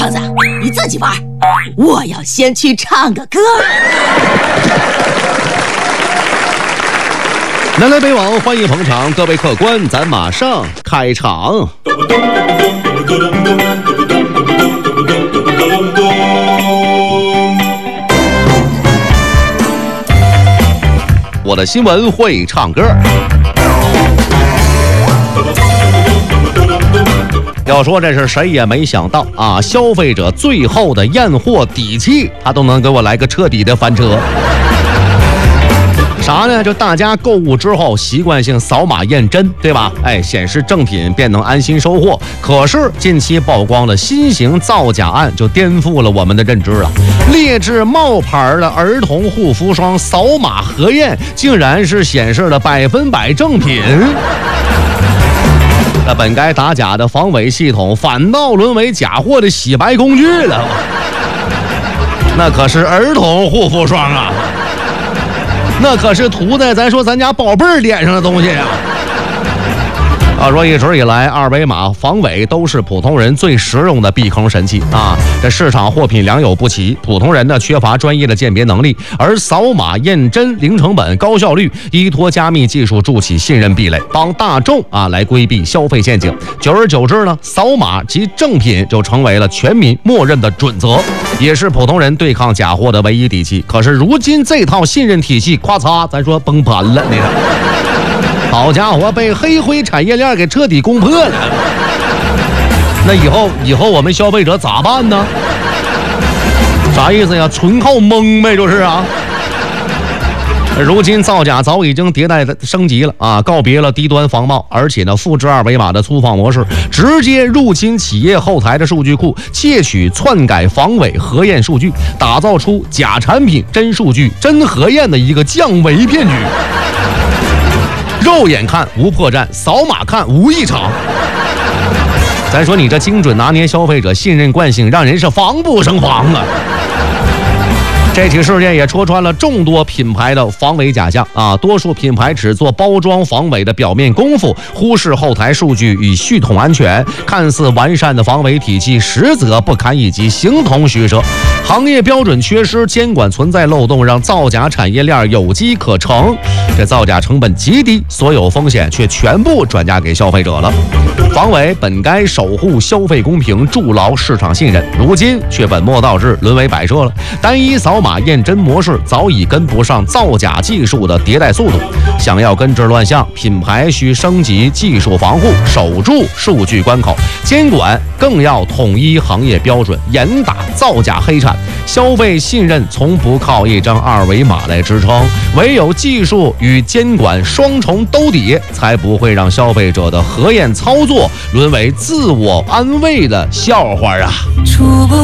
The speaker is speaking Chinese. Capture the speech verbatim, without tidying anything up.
子，你自己玩，我要先去唱个歌。 南来北往，欢迎捧场，各位客官，咱马上开场。我的新闻会唱歌。要说这是谁也没想到啊，消费者最后的验货底气，他都能给我来个彻底的翻车。啥呢？就大家购物之后习惯性扫码验真，对吧？哎，显示正品便能安心收货。可是近期曝光的新型造假案就颠覆了我们的认知了。劣质冒牌的儿童护肤霜扫码核验，竟然是显示了百分百正品。那本该打假的防伪系统，反倒沦为假货的洗白工具了。那可是儿童护肤霜啊！那可是涂在咱说咱家宝贝儿脸上的东西啊！啊，说一直以来，二维码防伪都是普通人最实用的避坑神器啊。这市场货品良莠不齐，普通人呢缺乏专业的鉴别能力，而扫码验真零成本、高效率，依托加密技术筑起信任壁垒，帮大众啊来规避消费陷阱。久而久之呢，扫码及正品就成为了全民默认的准则，也是普通人对抗假货的唯一底气。可是如今这套信任体系，咔嚓，咱说崩盘了，你看。好家伙，被黑灰产业链给彻底攻破了。那以后以后我们消费者咋办呢？啥意思呀？纯靠蒙呗，就是啊。如今造假早已经迭代升级了啊，告别了低端防冒，而且呢，复制二维码的粗放模式，直接入侵企业后台的数据库，窃取篡改防伪核验数据，打造出假产品真数据真核验的一个降维骗局。肉眼看无破绽，扫码看无异常。咱说你这精准拿捏消费者信任惯性，让人是防不胜防啊。这起事件也戳穿了众多品牌的防伪假象啊！多数品牌只做包装防伪的表面功夫，忽视后台数据与系统安全，看似完善的防伪体系，实则不堪一击，形同虚设。行业标准缺失，监管存在漏洞，让造假产业链有机可乘。这造假成本极低，所有风险却全部转嫁给消费者了。防伪本该守护消费公平，筑牢市场信任，如今却本末倒置，沦为摆设了。单一扫码验真模式早已跟不上造假技术的迭代速度，想要根治乱象，品牌需升级技术防护，守住数据关口，监管更要统一行业标准，严打造假黑产。消费信任从不靠一张二维码来支撑，唯有技术与监管双重兜底，才不会让消费者的核验操作沦为自我安慰的笑话啊！